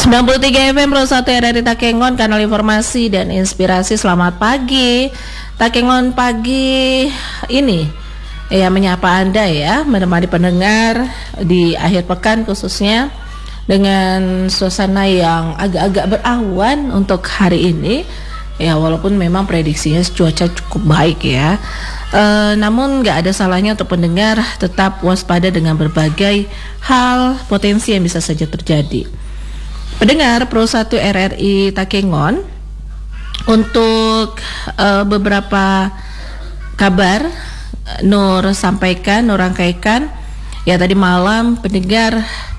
93 FM Pro 1 RRI Takengon, kanal informasi dan inspirasi. Selamat pagi Takengon, pagi ini ya menyapa Anda ya, menemani pendengar di akhir pekan khususnya dengan suasana yang agak-agak berawan untuk hari ini ya, walaupun memang prediksinya cuaca cukup baik ya. Namun nggak ada salahnya untuk pendengar tetap waspada dengan berbagai hal potensi yang bisa saja terjadi. Pendengar Pro 1 RRI Takengon, untuk beberapa kabar Nur sampaikan, Nur rangkaikan ya. Tadi malam pendengar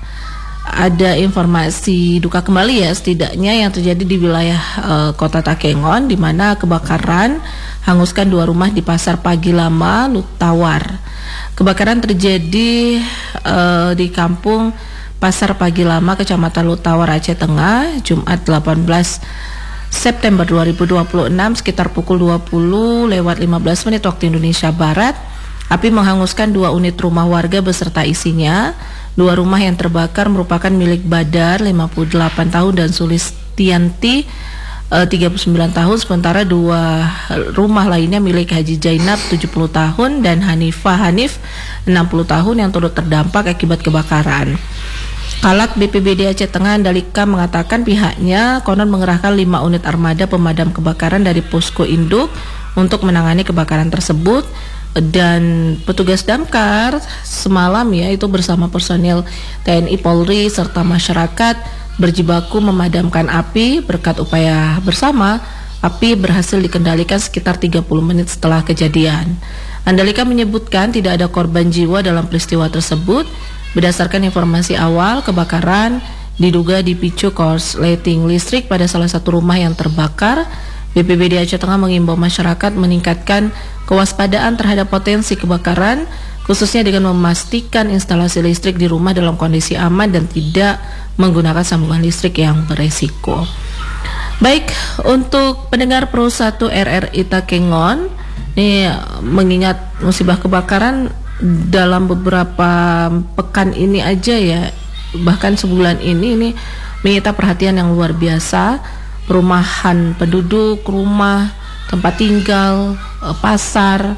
ada informasi duka kembali ya, setidaknya yang terjadi di wilayah kota Takengon, di mana kebakaran hanguskan 2 rumah di Pasar Pagi Lama, Lutawar. Kebakaran terjadi di kampung Pasar Pagi Lama, Kecamatan Lutawar, Aceh Tengah, Jumat 18 September 2026 sekitar pukul 20:15 waktu Indonesia Barat. Api menghanguskan 2 unit rumah warga beserta isinya. 2 rumah yang terbakar merupakan milik Badar 58 tahun dan Sulistianti 39 tahun, sementara 2 rumah lainnya milik Haji Jainab 70 tahun dan Hanif 60 tahun yang turut terdampak akibat kebakaran. Kalak BPBD Aceh Tengah Andalika mengatakan pihaknya konon mengerahkan 5 unit armada pemadam kebakaran dari posko induk untuk menangani kebakaran tersebut, dan petugas damkar semalam ya itu bersama personil TNI, Polri serta masyarakat berjibaku memadamkan api. Berkat upaya bersama, api berhasil dikendalikan sekitar 30 menit setelah kejadian. Andalika menyebutkan tidak ada korban jiwa dalam peristiwa tersebut. Berdasarkan informasi awal, kebakaran diduga dipicu korsleting listrik pada salah satu rumah yang terbakar. BPBD Aceh Tengah mengimbau masyarakat meningkatkan kewaspadaan terhadap potensi kebakaran, khususnya dengan memastikan instalasi listrik di rumah dalam kondisi aman dan tidak menggunakan sambungan listrik yang beresiko. Baik, untuk pendengar Pro 1 RRI Takengon, ini mengingat musibah kebakaran dalam beberapa pekan ini aja ya, bahkan sebulan ini menyita perhatian yang luar biasa. Perumahan penduduk, rumah, tempat tinggal, pasar,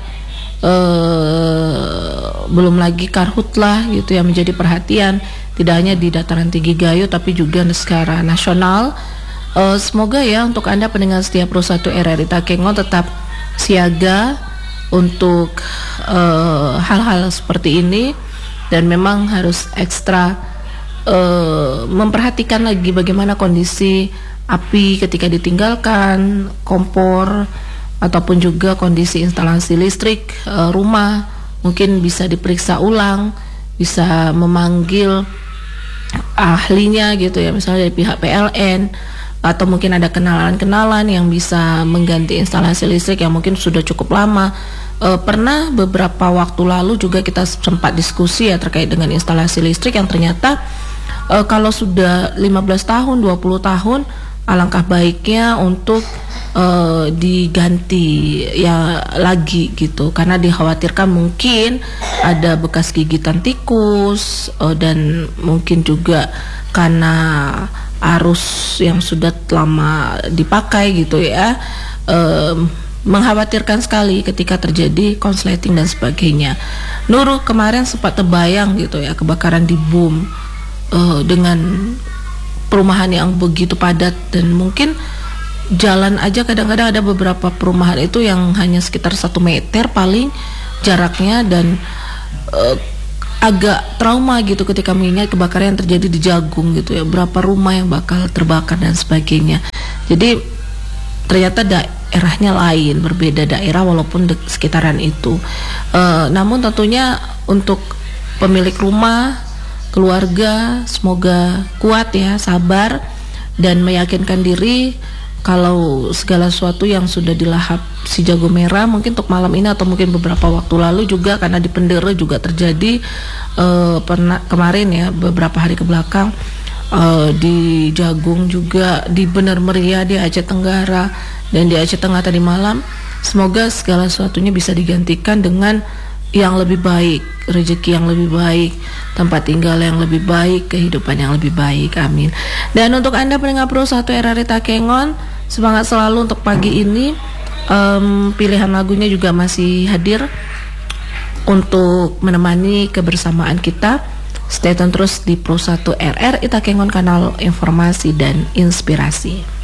belum lagi karhutlah gitu yang menjadi perhatian tidak hanya di dataran tinggi Gayo tapi juga secara nasional. Semoga ya untuk Anda pendengar setia Pro 1 RRI Takengon tetap siaga untuk hal-hal seperti ini, dan memang harus ekstra memperhatikan lagi bagaimana kondisi api ketika ditinggalkan, kompor ataupun juga kondisi instalasi listrik rumah. Mungkin bisa diperiksa ulang, bisa memanggil ahlinya gitu ya, misalnya dari pihak PLN, atau mungkin ada kenalan-kenalan yang bisa mengganti instalasi listrik yang mungkin sudah cukup lama. Pernah beberapa waktu lalu juga kita sempat diskusi ya terkait dengan instalasi listrik yang ternyata kalau sudah 15 tahun, 20 tahun, alangkah baiknya untuk diganti ya lagi gitu, karena dikhawatirkan mungkin ada bekas gigitan tikus, dan mungkin juga karena arus yang sudah lama dipakai gitu ya, mengkhawatirkan sekali ketika terjadi konsleting dan sebagainya. Nur kemarin sempat terbayang gitu ya, kebakaran di Boom dengan perumahan yang begitu padat, dan mungkin jalan aja kadang-kadang ada beberapa perumahan itu yang hanya sekitar 1 meter paling jaraknya, dan agak trauma gitu ketika mengingat kebakaran yang terjadi di Jagung gitu ya, berapa rumah yang bakal terbakar dan sebagainya. Jadi ternyata daerahnya lain, berbeda daerah walaupun sekitaran itu. Namun tentunya untuk pemilik rumah, keluarga, semoga kuat ya, sabar, dan meyakinkan diri kalau segala sesuatu yang sudah dilahap si jago merah mungkin untuk malam ini atau mungkin beberapa waktu lalu juga, karena di Pendere juga terjadi pernah kemarin ya, beberapa hari ke belakang di Jagung juga, di Bener Meriah di Aceh Tenggara, dan di Aceh Tengah tadi malam. Semoga segala sesuatunya bisa digantikan dengan yang lebih baik, rezeki yang lebih baik, tempat tinggal yang lebih baik, kehidupan yang lebih baik. Amin. Dan untuk Anda pendengar Pro 1 RRI Takengon, semangat selalu untuk pagi ini. Pilihan lagunya juga masih hadir untuk menemani kebersamaan kita. Stay tune terus di Pro 1 RRI Takengon, kanal informasi dan inspirasi.